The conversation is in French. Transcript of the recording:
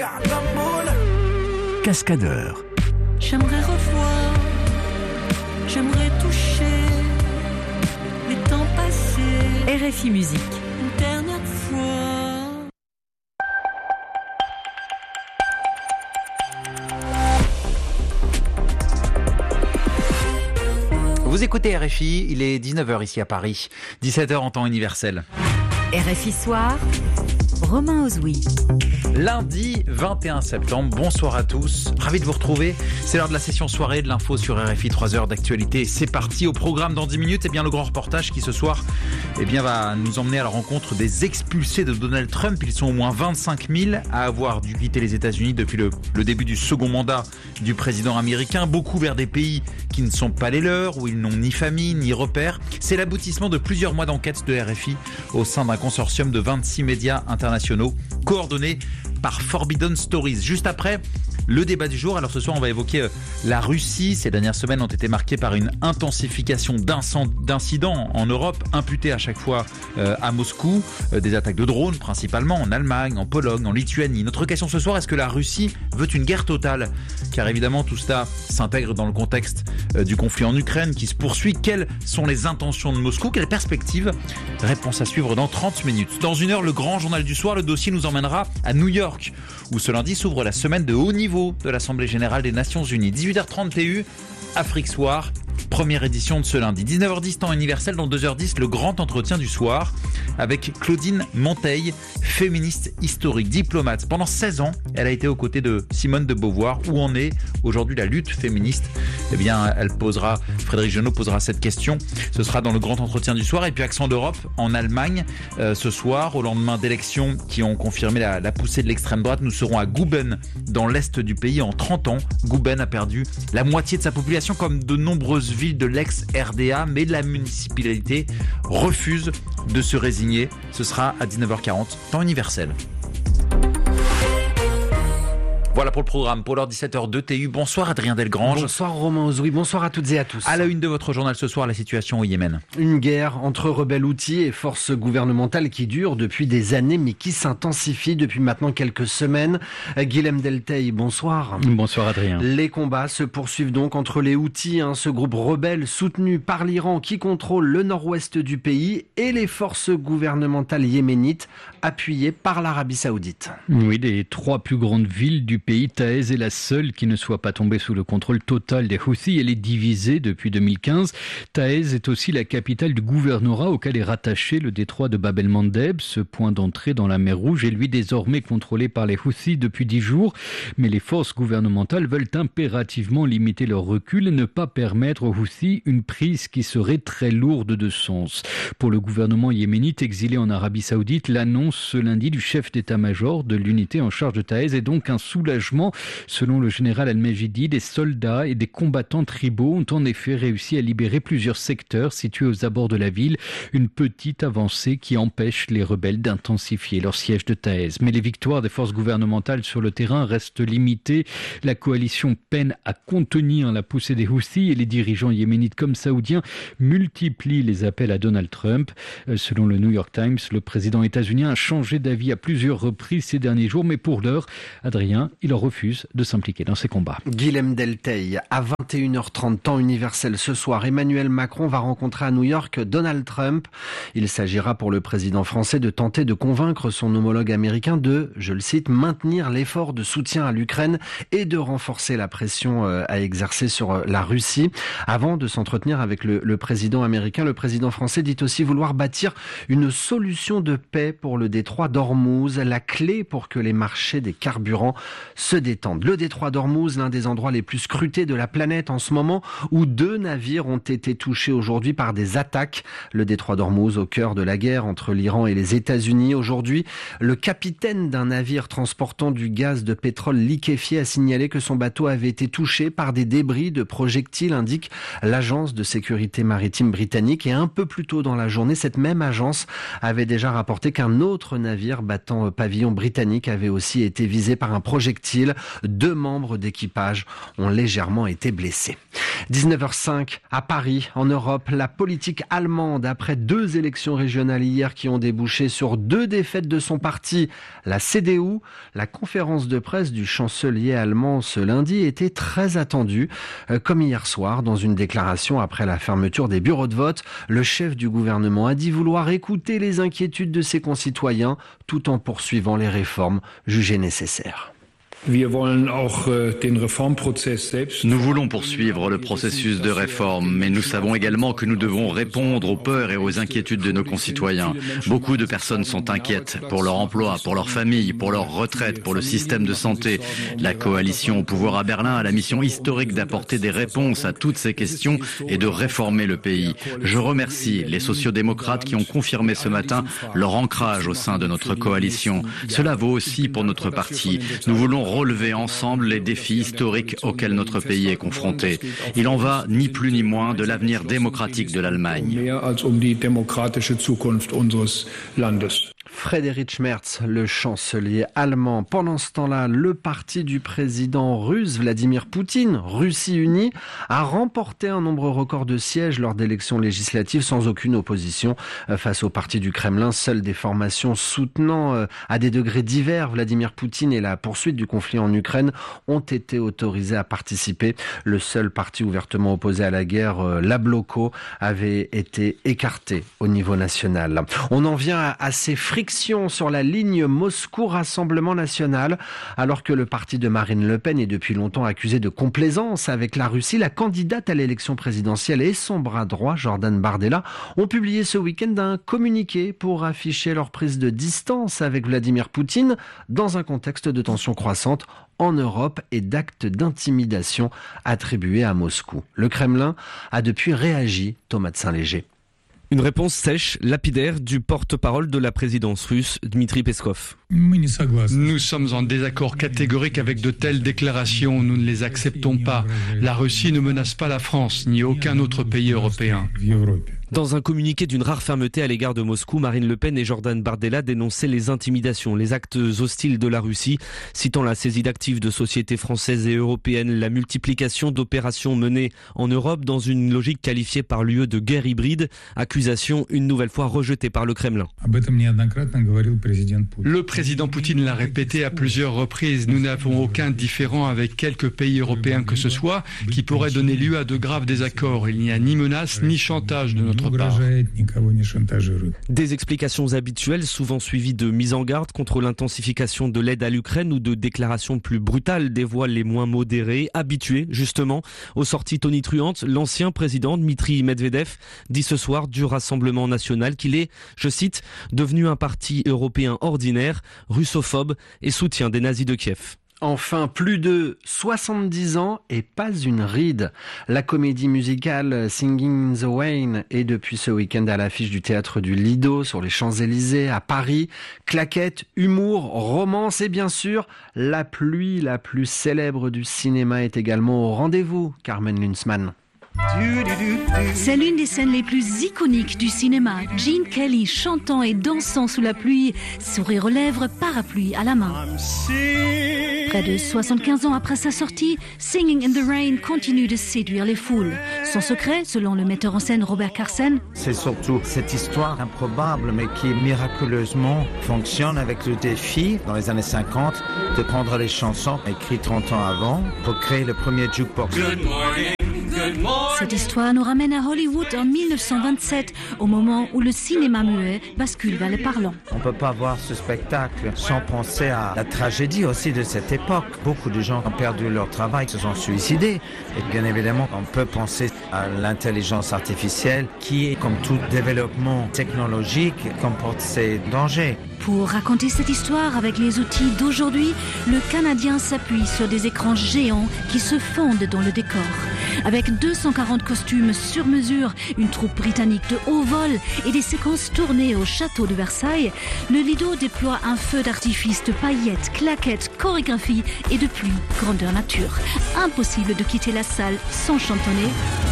Cascadeur. J'aimerais revoir, j'aimerais toucher les temps passés. RFI Musique. Une dernière fois. Vous écoutez RFI, il est 19h ici à Paris, 17h en temps universel. RFI Soir, Romain Ozoui. Lundi 21 septembre, bonsoir à tous, ravi de vous retrouver. C'est l'heure de la session soirée de l'info sur RFI, 3 heures d'actualité. C'est parti, au programme dans 10 minutes, le grand reportage qui ce soir va nous emmener à la rencontre des expulsés de Donald Trump. Ils sont au moins 25 000 à avoir dû quitter les États-Unis depuis le début du second mandat du président américain. Beaucoup vers des pays qui ne sont pas les leurs, où ils n'ont ni famille ni repères. C'est l'aboutissement de plusieurs mois d'enquête de RFI au sein d'un consortium de 26 médias internationaux coordonnés par Forbidden Stories. Juste après, le débat du jour. Alors ce soir, on va évoquer la Russie. Ces dernières semaines ont été marquées par une intensification d'incidents en Europe, imputés à chaque fois à Moscou. Des attaques de drones principalement en Allemagne, en Pologne, en Lituanie. Notre question ce soir, est-ce que la Russie veut une guerre totale ? Car évidemment, tout cela s'intègre dans le contexte du conflit en Ukraine qui se poursuit. Quelles sont les intentions de Moscou ? Quelles perspectives ? Réponse à suivre dans 30 minutes. Dans une heure, le grand journal du soir. Le dossier nous emmènera à New York, où ce lundi s'ouvre la semaine de haut niveau de l'Assemblée Générale des Nations Unies. 18h30 TU, Afrique Soir, première édition de ce lundi. 19h10 temps universel, dans 2h10 le grand entretien du soir avec Claudine Monteil, féministe historique, diplomate. Pendant 16 ans, elle a été aux côtés de Simone de Beauvoir. Où en est aujourd'hui la lutte féministe ? Frédéric Genot posera cette question. Ce sera dans le grand entretien du soir. Et puis Accent d'Europe en Allemagne ce soir, au lendemain d'élections qui ont confirmé la poussée de l'extrême droite. Nous serons à Guben, dans l'est du pays. En 30 ans, Guben a perdu la moitié de sa population, comme de nombreuses villes de l'ex-RDA, mais la municipalité refuse de se résigner. Ce sera à 19h40, temps universel. Voilà pour le programme, pour l'heure 17h02 TU. Bonsoir Adrien Delgrange. Bonsoir Romain Ozoui, bonsoir à toutes et à tous. À la une de votre journal ce soir, la situation au Yémen. Une guerre entre rebelles houthis et forces gouvernementales qui dure depuis des années mais qui s'intensifie depuis maintenant quelques semaines. Guilhem Delteil, bonsoir. Bonsoir Adrien. Les combats se poursuivent donc entre les houthis, ce groupe rebelle soutenu par l'Iran qui contrôle le nord-ouest du pays, et les forces gouvernementales yéménites appuyées par l'Arabie Saoudite. Oui, les 3 plus grandes villes du pays, Taïz est la seule qui ne soit pas tombée sous le contrôle total des Houthis. Elle est divisée depuis 2015. Taïz est aussi la capitale du gouvernorat auquel est rattaché le détroit de Bab el-Mandeb. Ce point d'entrée dans la mer Rouge est lui désormais contrôlé par les Houthis depuis 10 jours. Mais les forces gouvernementales veulent impérativement limiter leur recul et ne pas permettre aux Houthis une prise qui serait très lourde de sens. Pour le gouvernement yéménite exilé en Arabie Saoudite, l'annonce ce lundi du chef d'état-major de l'unité en charge de Taïz est donc un soulagement. Selon le général Al-Majidi, des soldats et des combattants tribaux ont en effet réussi à libérer plusieurs secteurs situés aux abords de la ville. Une petite avancée qui empêche les rebelles d'intensifier leur siège de Taïz. Mais les victoires des forces gouvernementales sur le terrain restent limitées. La coalition peine à contenir la poussée des Houthis et les dirigeants yéménites comme saoudiens multiplient les appels à Donald Trump. Selon le New York Times, le président états-unien a changé d'avis à plusieurs reprises ces derniers jours, mais pour l'heure, Adrien, il refuse de s'impliquer dans ces combats. Guilhem Delteil, à 21h30 temps universel ce soir, Emmanuel Macron va rencontrer à New York Donald Trump. Il s'agira pour le président français de tenter de convaincre son homologue américain de, je le cite, maintenir l'effort de soutien à l'Ukraine et de renforcer la pression à exercer sur la Russie. Avant de s'entretenir avec le président américain, le président français dit aussi vouloir bâtir une solution de paix pour le détroit d'Ormuz, la clé pour que les marchés des carburants se détendent. Le détroit d'Ormuz, l'un des endroits les plus scrutés de la planète en ce moment, où 2 navires ont été touchés aujourd'hui par des attaques. Le détroit d'Ormuz, au cœur de la guerre entre l'Iran et les États-Unis. Aujourd'hui, le capitaine d'un navire transportant du gaz de pétrole liquéfié a signalé que son bateau avait été touché par des débris de projectiles, indique l'agence de sécurité maritime britannique. Et un peu plus tôt dans la journée, cette même agence avait déjà rapporté qu'un autre navire battant pavillon britannique avait aussi été visé par un projectile semble-t-il. 2 membres d'équipage ont légèrement été blessés. 19h05 à Paris, en Europe, la politique allemande, après 2 élections régionales hier qui ont débouché sur 2 défaites de son parti, la CDU. La conférence de presse du chancelier allemand ce lundi était très attendue. Comme hier soir, dans une déclaration après la fermeture des bureaux de vote, le chef du gouvernement a dit vouloir écouter les inquiétudes de ses concitoyens tout en poursuivant les réformes jugées nécessaires. Nous voulons poursuivre le processus de réforme, mais nous savons également que nous devons répondre aux peurs et aux inquiétudes de nos concitoyens. Beaucoup de personnes sont inquiètes pour leur emploi, pour leur famille, pour leur retraite, pour le système de santé. La coalition au pouvoir à Berlin a la mission historique d'apporter des réponses à toutes ces questions et de réformer le pays. Je remercie les sociodémocrates qui ont confirmé ce matin leur ancrage au sein de notre coalition. Cela vaut aussi pour notre parti. Nous voulons relever ensemble les défis historiques auxquels notre pays est confronté. Il en va ni plus ni moins de l'avenir démocratique de l'Allemagne. Friedrich Merz, le chancelier allemand. Pendant ce temps-là, le parti du président russe Vladimir Poutine, Russie unie, a remporté un nombre record de sièges lors d'élections législatives sans aucune opposition face au parti du Kremlin. Seules des formations soutenant à des degrés divers Vladimir Poutine et la poursuite du conflit en Ukraine ont été autorisées à participer. Le seul parti ouvertement opposé à la guerre, la Bloko, avait été écarté au niveau national. On en vient à ces frictions sur la ligne Moscou-Rassemblement national. Alors que le parti de Marine Le Pen est depuis longtemps accusé de complaisance avec la Russie, la candidate à l'élection présidentielle et son bras droit, Jordan Bardella, ont publié ce week-end un communiqué pour afficher leur prise de distance avec Vladimir Poutine dans un contexte de tensions croissantes en Europe et d'actes d'intimidation attribués à Moscou. Le Kremlin a depuis réagi, Thomas de Saint-Léger. Une réponse sèche, lapidaire du porte-parole de la présidence russe, Dmitri Peskov. Nous sommes en désaccord catégorique avec de telles déclarations. Nous ne les acceptons pas. La Russie ne menace pas la France, ni aucun autre pays européen. Dans un communiqué d'une rare fermeté à l'égard de Moscou, Marine Le Pen et Jordan Bardella dénonçaient les intimidations, les actes hostiles de la Russie, citant la saisie d'actifs de sociétés françaises et européennes, la multiplication d'opérations menées en Europe dans une logique qualifiée par l'UE de guerre hybride, accusation une nouvelle fois rejetée par le Kremlin. Le président Poutine l'a répété à plusieurs reprises, nous n'avons aucun différend avec quelque pays européen que ce soit qui pourrait donner lieu à de graves désaccords. Il n'y a ni menace ni chantage de notre part. Des explications habituelles, souvent suivies de mises en garde contre l'intensification de l'aide à l'Ukraine ou de déclarations plus brutales des voix les moins modérées, habituées justement aux sorties tonitruantes. L'ancien président Dmitri Medvedev dit ce soir du Rassemblement national qu'il est, je cite, devenu un parti européen ordinaire, russophobe et soutien des nazis de Kiev. Enfin, plus de 70 ans et pas une ride. La comédie musicale Singing in the Rain est depuis ce week-end à l'affiche du théâtre du Lido sur les Champs-Élysées à Paris. Claquettes, humour, romance et bien sûr, la pluie la plus célèbre du cinéma est également au rendez-vous. Carmen Lunsmann. C'est l'une des scènes les plus iconiques du cinéma. Gene Kelly chantant et dansant sous la pluie, sourire aux lèvres, parapluie à la main. Près de 75 ans après sa sortie, Singing in the Rain continue de séduire les foules. Son secret, selon le metteur en scène Robert Carsen, c'est surtout cette histoire improbable mais qui miraculeusement fonctionne avec le défi dans les années 50 de prendre les chansons écrites 30 ans avant pour créer le premier jukebox. Cette histoire nous ramène à Hollywood en 1927, au moment où le cinéma muet bascule vers le parlant. On ne peut pas voir ce spectacle sans penser à la tragédie aussi de cette époque. Beaucoup de gens ont perdu leur travail, se sont suicidés. Et bien évidemment, on peut penser à l'intelligence artificielle qui, comme tout développement technologique, comporte ses dangers. Pour raconter cette histoire avec les outils d'aujourd'hui, le Canadien s'appuie sur des écrans géants qui se fondent dans le décor. Avec 240 costumes sur mesure, une troupe britannique de haut vol et des séquences tournées au château de Versailles, le Lido déploie un feu d'artifice de paillettes, claquettes, chorégraphie et de pluie, grandeur nature. Impossible de quitter la salle sans chantonner